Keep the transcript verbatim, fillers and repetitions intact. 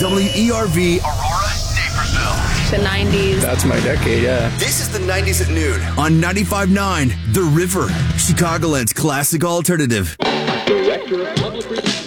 W E R V, Aurora, Naperville. The nineties. That's my decade, yeah. This is the nineties at noon on ninety-five point nine The River, Chicagoland's classic alternative. Director of Public Relations.